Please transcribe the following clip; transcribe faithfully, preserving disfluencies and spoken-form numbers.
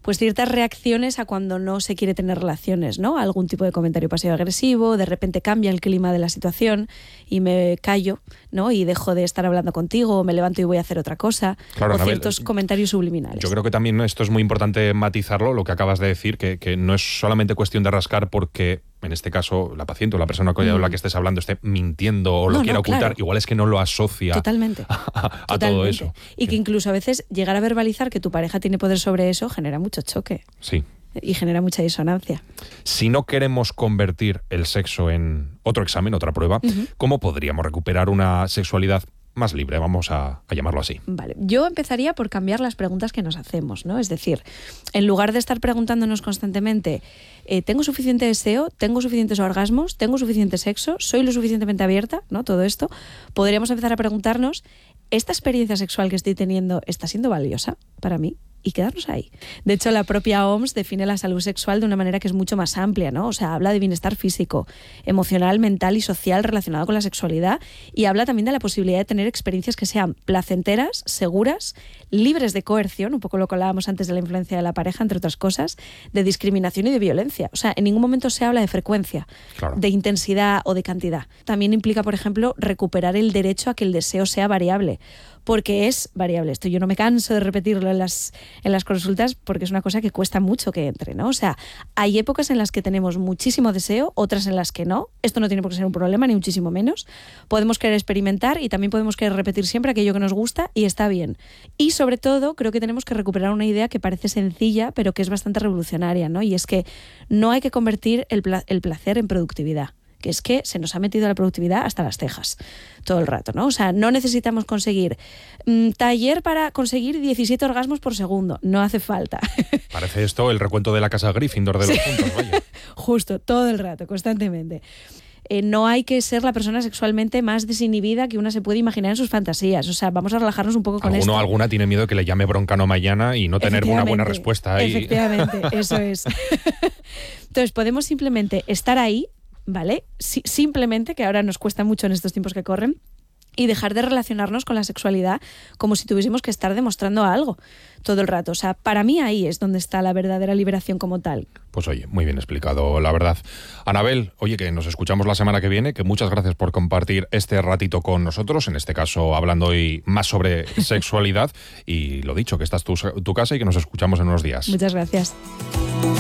pues ciertas reacciones a cuando no se quiere tener relaciones, ¿no? Algún tipo de comentario pasivo-agresivo, de repente cambia el clima de la situación y me callo, ¿no? Y dejo de estar hablando contigo, o me levanto y voy a hacer otra cosa, claro, o Anabel, ciertos comentarios subliminales. Yo creo que también esto es muy importante matizarlo, lo que acabas de decir, que, que no es solamente cuestión de rascar porque, en este caso, la paciente o la persona con Mm. la que estés hablando esté mintiendo o lo No, quiera no, ocultar, claro. igual es que no lo asocia Totalmente. a, a Totalmente. todo eso. Y que incluso a veces llegar a verbalizar que tu pareja tiene poder sobre eso genera mucho choque. Sí. Y genera mucha disonancia. Si no queremos convertir el sexo en otro examen, otra prueba, Uh-huh. ¿cómo podríamos recuperar una sexualidad más libre? Vamos a, a llamarlo así. Vale, yo empezaría por cambiar las preguntas que nos hacemos, ¿no? Es decir, en lugar de estar preguntándonos constantemente, eh, ¿tengo suficiente deseo? ¿Tengo suficientes orgasmos? ¿Tengo suficiente sexo? ¿Soy lo suficientemente abierta? ¿No? Todo esto. Podríamos empezar a preguntarnos, ¿esta experiencia sexual que estoy teniendo está siendo valiosa para mí? Y quedarnos ahí. De hecho, la propia O M S define la salud sexual de una manera que es mucho más amplia, ¿no? O sea, habla de bienestar físico, emocional, mental y social relacionado con la sexualidad, y habla también de la posibilidad de tener experiencias que sean placenteras, seguras, libres de coerción, un poco lo que hablábamos antes de la influencia de la pareja, entre otras cosas, de discriminación y de violencia. O sea, en ningún momento se habla de frecuencia, Claro. de intensidad o de cantidad. También implica, por ejemplo, recuperar el derecho a que el deseo sea variable, porque es variable. Esto yo no me canso de repetirlo en las, en las consultas porque es una cosa que cuesta mucho que entre, ¿no? O sea, hay épocas en las que tenemos muchísimo deseo, otras en las que no. Esto no tiene por qué ser un problema, ni muchísimo menos. Podemos querer experimentar y también podemos querer repetir siempre aquello que nos gusta y está bien. Y sobre todo, creo que tenemos que recuperar una idea que parece sencilla, pero que es bastante revolucionaria, ¿no? Y es que no hay que convertir el, pla- el placer en productividad, que es que se nos ha metido la productividad hasta las cejas todo el rato, ¿no? O sea, no necesitamos conseguir mmm, taller para conseguir diecisiete orgasmos por segundo, no hace falta. Parece esto el recuento de la casa Gryffindor de los Sí. puntos, vaya. Justo, todo el rato, constantemente. Eh, no hay que ser la persona sexualmente más desinhibida que una se puede imaginar en sus fantasías. O sea, vamos a relajarnos un poco con Alguno esto. o alguna tiene miedo que le llame broncano mañana y no tener una buena Efectivamente, respuesta ahí. Efectivamente, eso es. Entonces, podemos simplemente estar ahí, ¿vale? Si- simplemente, que ahora nos cuesta mucho en estos tiempos que corren, y dejar de relacionarnos con la sexualidad como si tuviésemos que estar demostrando algo todo el rato. O sea, para mí ahí es donde está la verdadera liberación como tal. Pues oye, muy bien explicado, la verdad. Anabel, oye, que nos escuchamos la semana que viene, que muchas gracias por compartir este ratito con nosotros, en este caso hablando hoy más sobre sexualidad, y lo dicho, que esta es tu, tu casa y que nos escuchamos en unos días. Muchas gracias.